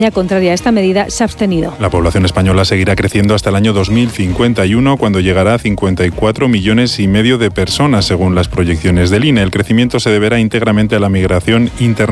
contraria a esta medida se ha abstenido. La población española seguirá creciendo hasta el año 2051, cuando llegará a 54,5 millones de personas, según las proyecciones del INE. El crecimiento se deberá íntegramente a la migración internacional